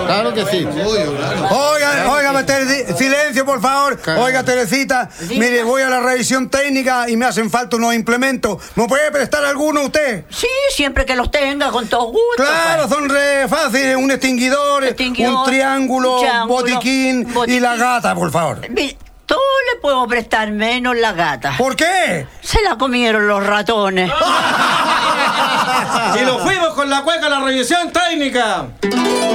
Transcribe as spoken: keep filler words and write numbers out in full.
Claro que sí. Oiga, oiga, Tere, silencio, por favor. Oiga, Teresita, mire, voy a la revisión técnica y me hacen falta unos implementos. ¿Me puede prestar alguno usted? Sí, siempre que los tenga, con todo gusto. Claro, pues. son re fáciles. Un extinguidor, Extinguidor, un triángulo, un triángulo, botiquín, botiquín y la gata, por favor. Mire, todo le puedo prestar menos la gata. ¿Por qué? Se la comieron los ratones. Y nos fuimos con la cueca a la revisión técnica.